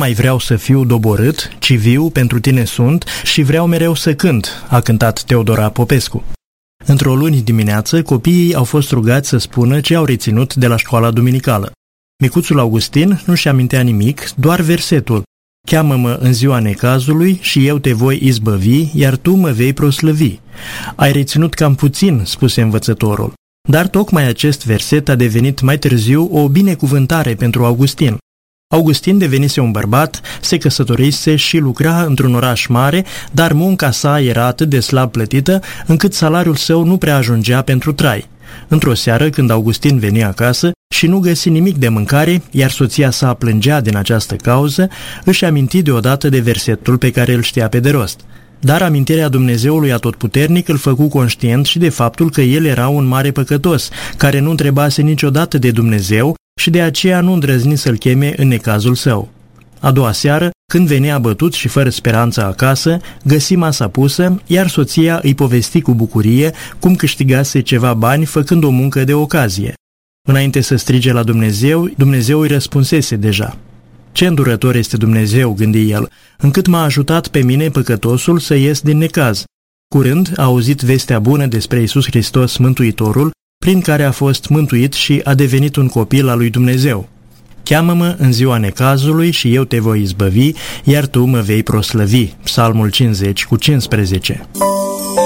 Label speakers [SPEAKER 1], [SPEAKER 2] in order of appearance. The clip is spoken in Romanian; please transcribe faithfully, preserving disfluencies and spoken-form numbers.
[SPEAKER 1] mai vreau să fiu doborât, ci viu pentru tine sunt și vreau mereu să cânt, a cântat Teodora Popescu. Într-o luni dimineață, copiii au fost rugați să spună ce au reținut de la școala duminicală. Micuțul Augustin nu-și amintea nimic, doar versetul: cheamă-mă în ziua necazului și eu te voi izbăvi, iar tu mă vei proslăvi. Ai reținut cam puțin, spuse învățătorul. Dar tocmai acest verset a devenit mai târziu o binecuvântare pentru Augustin. Augustin devenise un bărbat, se căsătorise și lucra într-un oraș mare, dar munca sa era atât de slab plătită, încât salariul său nu prea ajungea pentru trai. Într-o seară, când Augustin veni acasă și nu găsi nimic de mâncare, iar soția sa plângea din această cauză, își aminti deodată de versetul pe care îl știa pe de rost. Dar amintirea Dumnezeului Atotputernic îl făcu conștient și de faptul că el era un mare păcătos, care nu întrebase niciodată de Dumnezeu și de aceea nu îndrăzni să-l cheme în necazul său. A doua seară, când venea bătut și fără speranță acasă, găsi masa pusă, iar soția îi povesti cu bucurie cum câștigase ceva bani făcând o muncă de ocazie. Înainte să strige la Dumnezeu, Dumnezeu îi răspunsese deja. Ce îndurător este Dumnezeu, gândi el, încât m-a ajutat pe mine, păcătosul, să ies din necaz. Curând a auzit vestea bună despre Iisus Hristos, Mântuitorul, prin care a fost mântuit și a devenit un copil al lui Dumnezeu. Cheamă-mă în ziua necazului și eu te voi izbăvi, iar tu mă vei proslăvi. Psalmul cincizeci cu cincisprezece.